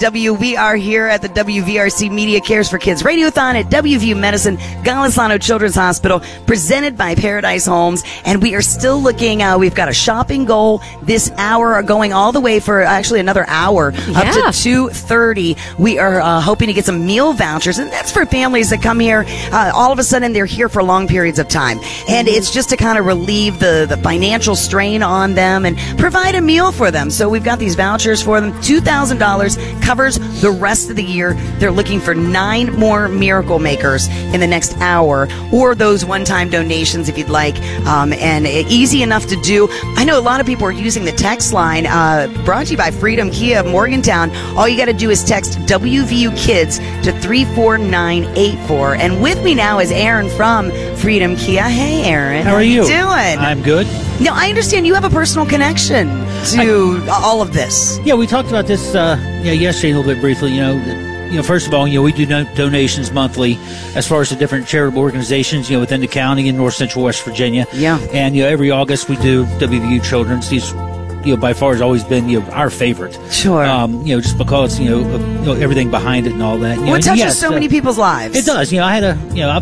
We are here at the WVRC Media Cares for Kids Radiothon at WVU Medicine, Golisano Children's Hospital, presented by Paradise Homes. And we are still looking, we've got a shopping goal this hour, going all the way for actually another hour, up to 2:30. We are hoping to get some meal vouchers, and that's for families that come here. All of a sudden, they're here for long periods of time. And it's just to kind of relieve the financial strain on them and provide a meal for them. So we've got these vouchers for them. $2,000 covers the rest of the year. They're looking for 9 more Miracle Makers in the next hour, or those one-time donations if you'd like, and easy enough to do. I know a lot of people are using the text line, brought to you by Freedom Kia of Morgantown. All you got to do is text WVU Kids to 34984. And with me now is Aaron from Freedom Kia. Hey, Aaron. How are you? Doing? I'm good. Now, I understand you have a personal connection to all of this. Yeah, we talked about this yesterday a little bit briefly. First of all, we do donations monthly as far as the different charitable organizations, within the county in North Central West Virginia. Yeah. And, every August we do WVU Children's. These, by far has always been, our favorite. Sure. Just because, everything behind it and all that. Well, it touches so many people's lives. It does. I had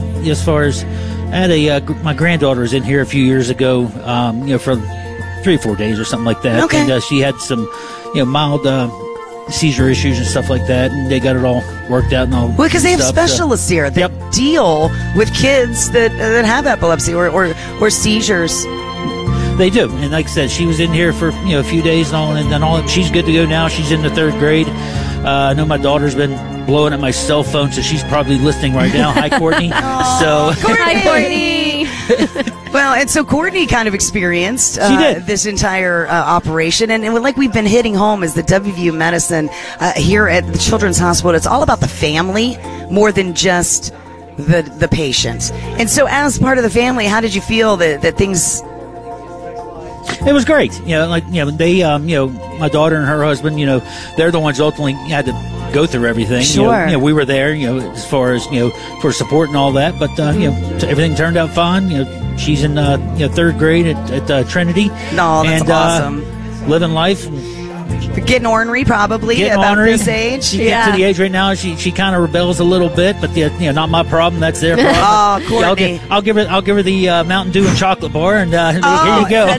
my granddaughter was in here a few years ago, for 3 or 4 days or something like that. Okay. And she had some, mild seizure issues and stuff like that, and they got it all worked out and all. Well, because they have specialists here that deal with kids that have epilepsy or seizures. They do, and like I said, she was in here for a few days and then she's good to go now. She's in the 3rd grade. I know my daughter's been blowing at my cell phone, so she's probably listening right now. Hi, Courtney. Hi, Courtney. Well, and so Courtney kind of experienced this entire operation, and like we've been hitting home is the WVU Medicine here at the Children's Hospital. It's all about the family more than just the patient. And so, as part of the family, how did you feel that things? It was great. They, my daughter and her husband, they're the ones ultimately had to go through everything. Sure. We were there, as far as, for support and all that, but, everything turned out fine. She's in, 3rd grade at Trinity. No, that's awesome. Living life. Getting ornery, probably, about this age. She gets to the age right now, she kind of rebels a little bit, but not my problem. That's their problem. Oh, Courtney. I'll give her the Mountain Dew and chocolate bar, and here you go.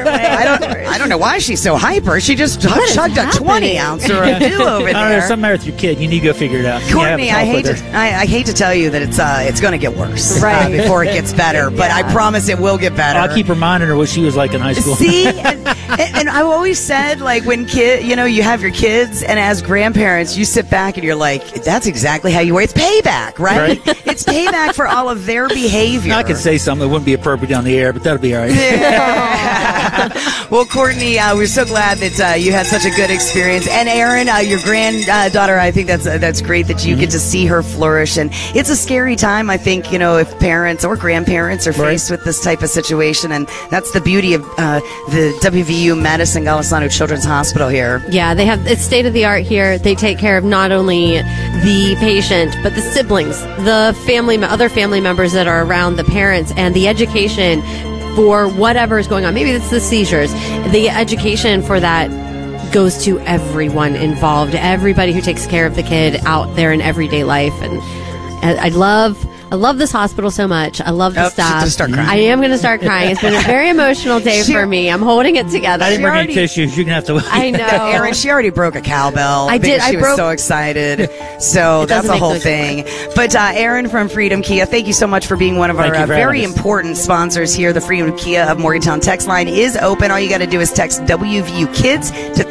I don't know why she's so hyper. She just chugged a 20-ounce or a Dew over there. I don't know, something matter with your kid. You need to go figure it out. Courtney, I hate to tell you that it's going to get worse before it gets better, but I promise it will get better. I'll keep reminding her what she was like in high school. See, and I've always said, like, when you have your kids, and as grandparents, you sit back and you're like, that's exactly how you were. It's payback, right? It's payback for all of their behavior. I could say something that wouldn't be appropriate on the air, but that'll be all right. Yeah. Well, Courtney, we're so glad that you had such a good experience. And Aaron, your granddaughter, I think that's great that you get to see her flourish. And it's a scary time, I think, if parents or grandparents are faced with this type of situation. And that's the beauty of the WVU Medicine Golisano Children's Hospital here. Yeah, it's state of the art here. They take care of not only the patient, but the siblings, the other family members that are around, the parents, and the education for whatever is going on. Maybe it's the seizures. The education for that goes to everyone involved, everybody who takes care of the kid out there in everyday life. And I love this hospital so much. I love the staff. I am going to start crying. It's been a very emotional day for me. I'm holding it together. I didn't bring any tissues. You're going to have to wait. I know. Aaron, she already broke a cowbell. I did. She was so excited. So that's a whole thing. But Aaron from Freedom Kia, thank you so much for being one of our very important sponsors here. The Freedom Kia of Morgantown text line is open. All you got to do is text WVU Kids to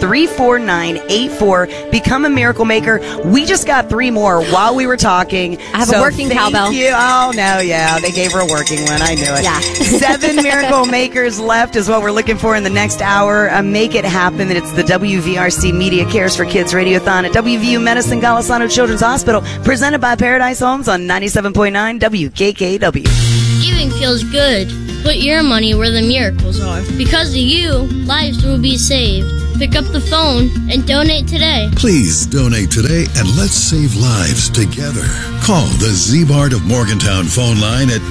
34984. Become a Miracle Maker. We just got 3 more while we were talking. I have a working cowbell. Thank you. Oh, no, yeah. They gave her a working one. I knew it. Yeah. 7 Miracle Makers left is what we're looking for in the next hour. Make it happen. It's the WVRC Media Cares for Kids Radiothon at WVU Medicine Golisano Children's Hospital, presented by Paradise Homes on 97.9 WKKW. Giving feels good. Put your money where the miracles are. Because of you, lives will be saved. Pick up the phone and donate today. Please donate today and let's save lives together. Call the Z-Mart of Morgantown phone line at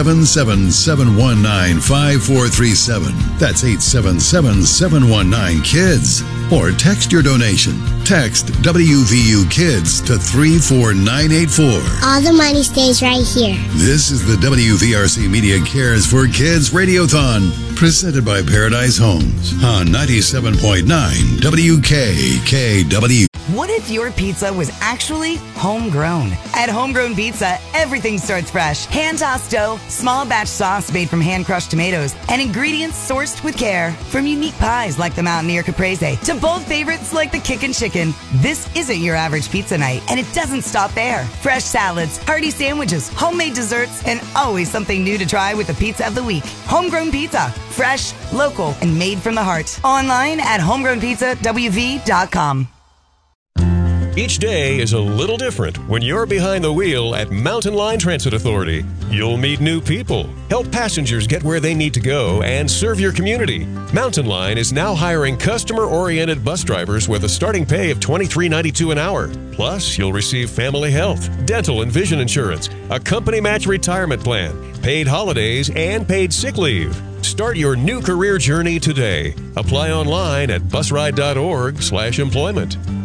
877-719-5437. That's 877-719-KIDS. Or text your donation. Text WVU Kids to 34984. All the money stays right here. This is the WVRC Media Cares for Kids Radiothon, presented by Paradise Homes on 97.9 WKKW. What if your pizza was actually homegrown? At Homegrown Pizza, everything starts fresh. Hand-tossed dough, small batch sauce made from hand-crushed tomatoes, and ingredients sourced with care. From unique pies like the Mountaineer Caprese to bold favorites like the Kickin' Chicken. This isn't your average pizza night, and it doesn't stop there. Fresh salads, hearty sandwiches, homemade desserts, and always something new to try with the Pizza of the Week. Homegrown Pizza. Fresh, local, and made from the heart. Online at homegrownpizzawv.com. Each day is a little different when you're behind the wheel at Mountain Line Transit Authority. You'll meet new people, help passengers get where they need to go, and serve your community. Mountain Line is now hiring customer-oriented bus drivers with a starting pay of $23.92 an hour. Plus, you'll receive family health, dental and vision insurance, a company match retirement plan, paid holidays, and paid sick leave. Start your new career journey today. Apply online at busride.org/employment.